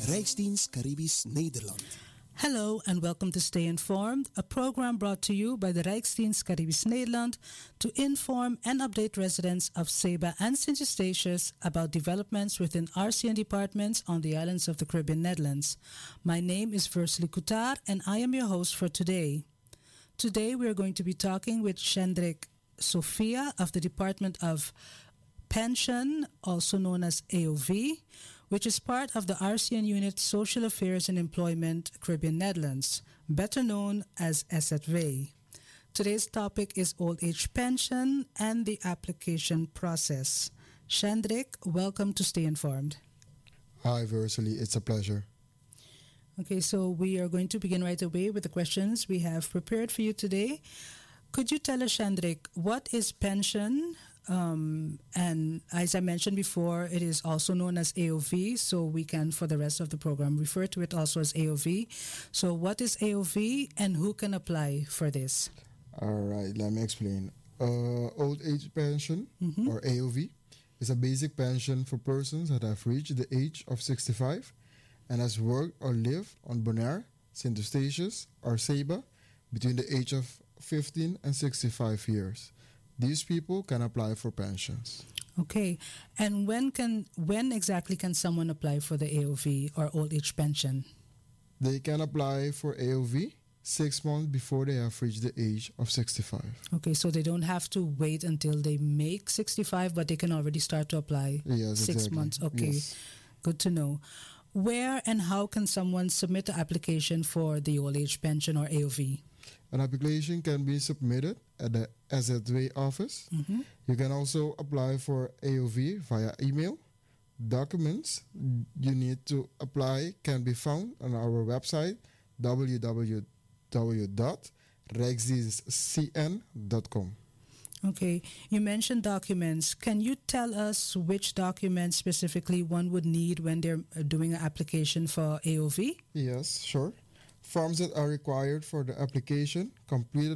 Rijksdienst Caribisch Nederland. Hello and welcome to Stay Informed, a program brought to you by the Rijksdienst Caribisch Nederland to inform and update residents of Ceiba and St. Eustatius about developments within RCN departments on the islands of the Caribbean Netherlands. My name is Versely Coutar and I am your host for today. Today we are going to be talking with Shendrik Sophia of the Department of Pension, also known as AOV, which is part of the RCN Unit Social Affairs and Employment Caribbean Netherlands, better known as SZW. Today's topic is old age pension and the application process. Shendrik, welcome to Stay Informed. Hi, Versely. It's a pleasure. Okay, so we are going to begin right away with the questions we have prepared for you today. Could you tell us, Shendrik, what is pension? And as I mentioned before, it is also known as AOV, so we can, for the rest of the program, refer to it also as AOV. So what is AOV and who can apply for this? All right, let me explain. Old age pension, or AOV, is a basic pension for persons that have reached the age of 65 and has worked or lived on Bonaire, St. Eustatius, or Ceiba between the age of 15 and 65 years. These people can apply for pensions. Okay, and when exactly can someone apply for the AOV or old age pension? They can apply for AOV 6 months before they have reached the age of 65. Okay, so they don't have to wait until they make 65, but they can already start to apply. Yes, 6 exactly. months. Okay, Yes. Good to know. Where and how can someone submit an application for the old age pension or AOV? An application can be submitted at the SZW office. You can also apply for AOV via email. Documents you need to apply can be found on our website www.rijksdienstcn.com. Okay, you mentioned documents. Can you tell us which documents specifically one would need when they're doing an application for AOV? Yes, sure. Forms that are required for the application completed